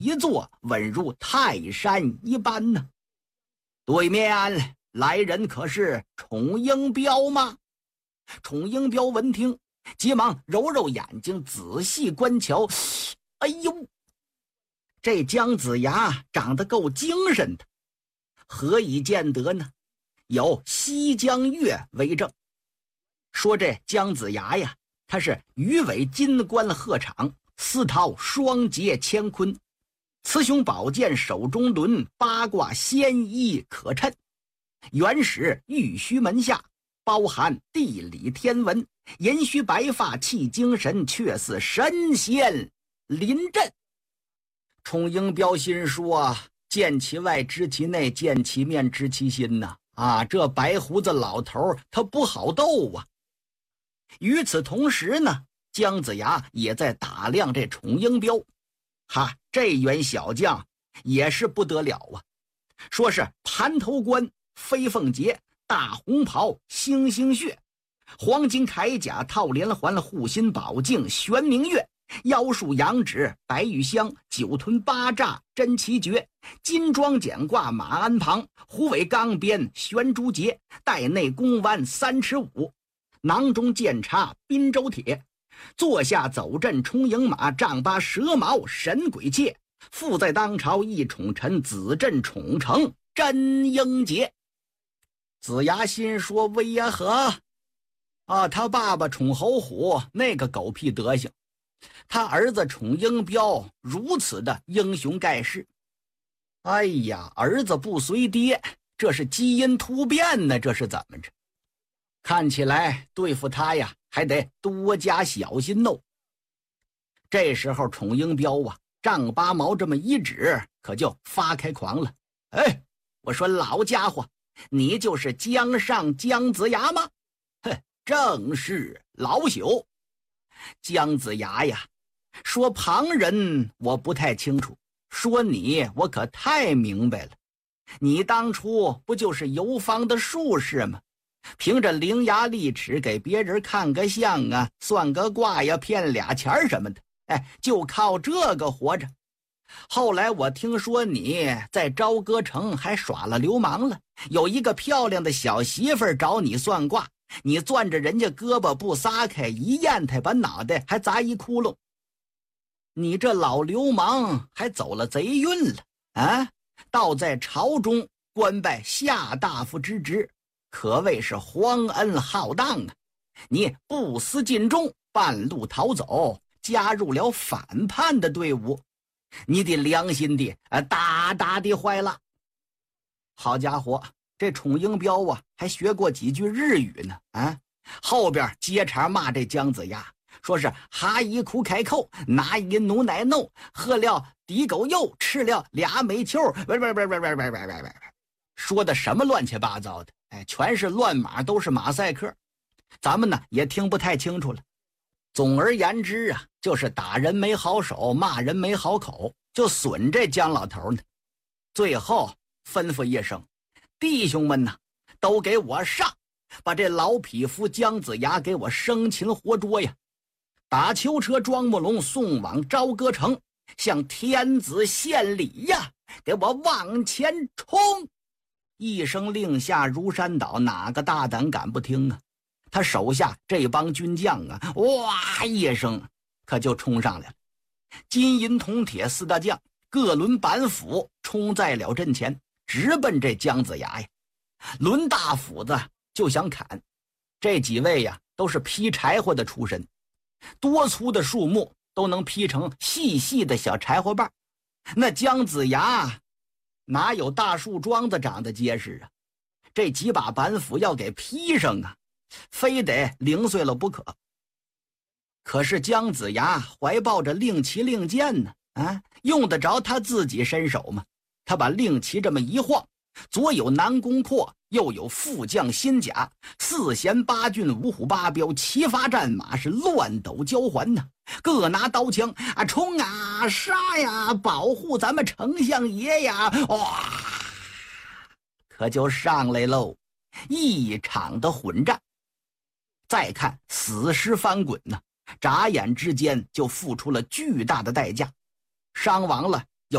一座稳如泰山一般呢。对面来人可是宠英彪吗？宠英彪闻听，急忙揉揉眼睛，仔细观瞧。哎呦，这姜子牙长得够精神的，何以见得呢？有西江月为证。说这姜子牙呀，他是鱼尾金冠鹤氅，丝绦双节乾坤，雌雄宝剑手中抡，八卦仙衣可衬。原始玉虚门下，包含地理天文，银须白发气精神，却似神仙临阵。宠英彪心说，见其外知其内，见其面知其心呐。这白胡子老头他不好斗啊。与此同时呢，姜子牙也在打量这宠英彪。这员小将也是不得了啊，说是盘头冠，飞凤节，大红袍，星星血，黄金铠甲，套连环，护心宝镜，玄明月，腰束羊脂，白玉香，九吞八诈，真奇诀，金装简挂马鞍旁，虎尾钢鞭，悬珠节，带内弓弯3尺5，囊中剑插滨州铁，坐下走阵冲营马，丈八蛇矛神鬼切，附在当朝一宠臣，子镇宠城真英杰。子牙心说，为呀呵，他爸爸宠侯虎那个狗屁德行，他儿子宠英彪如此的英雄盖世。哎呀，儿子不随爹，这是基因突变呢，这是怎么着？看起来对付他呀，还得多加小心哦。这时候宠英彪丈八矛这么一指，可就发开狂了。我说老家伙，你就是姜尚姜子牙吗？正是老朽。姜子牙呀，说旁人我不太清楚，说你我可太明白了。你当初不就是游方的术士吗？凭着伶牙俐齿给别人看个相算个卦呀，骗俩钱什么的，就靠这个活着。后来我听说你在朝歌城还耍了流氓了，有一个漂亮的小媳妇找你算卦，你攥着人家胳膊不撒开，一验他把脑袋还砸一窟窿。你这老流氓还走了贼运了倒在朝中官拜下大夫之职，可谓是荒恩浩荡啊！你不思尽忠，半路逃走，加入了反叛的队伍，你的良心的大大的坏了。好家伙，这宠英彪还学过几句日语呢后边接茬骂这姜子牙，说是哈一苦开口，拿一奴奶弄，喝了地沟油，吃了俩煤球，说的什么乱七八糟的，全是乱码，都是马赛克，咱们呢也听不太清楚了。总而言之就是打人没好手，骂人没好口，就损这姜老头呢。最后吩咐一声，弟兄们都给我上，把这老匹夫姜子牙给我生擒活捉呀！打囚车庄木龙送往朝歌城，向天子献礼呀！给我往前冲！一声令下如山倒，哪个大胆敢不听他手下这帮军将哇一声可就冲上来了。金银铜铁四大将各轮板斧冲在了阵前，直奔这姜子牙呀！抡大斧子就想砍。这几位都是劈柴火的出身，多粗的树木都能劈成细细的小柴火棒。那姜子牙哪有大树桩子长得结实这几把板斧要给劈上非得零碎了不可。可是姜子牙怀抱着令旗令箭呢用得着他自己伸手吗？他把令旗这么一晃，左有南宫阔，右有副将辛甲，四贤八俊，五虎八彪，齐发战马，是乱斗交环各拿刀枪冲杀呀，保护咱们丞相爷呀！哇，可就上来喽，一场的混战。再看死尸翻滚眨眼之间就付出了巨大的代价，伤亡了